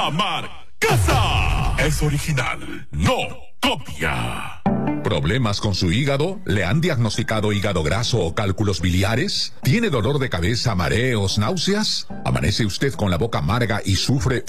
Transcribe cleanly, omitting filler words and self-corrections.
La Marcaza es original, no copia. ¿Problemas con su hígado? ¿Le han diagnosticado hígado graso o cálculos biliares? ¿Tiene dolor de cabeza, mareos, náuseas? ¿Amanece usted con la boca amarga y sufre